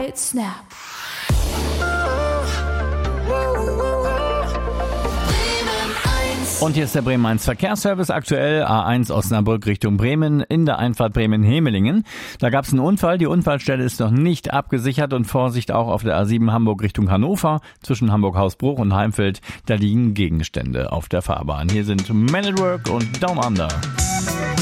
right snap. Und hier ist der Bremen 1 Verkehrsservice. Aktuell A1 Osnabrück Richtung Bremen in der Einfahrt Bremen-Hemelingen. Da gab es einen Unfall. Die Unfallstelle ist noch nicht abgesichert und Vorsicht auch auf der A7 Hamburg Richtung Hannover. Zwischen Hamburg-Hausbruch und Heimfeld, da liegen Gegenstände auf der Fahrbahn. Hier sind Man at Work und Down Under.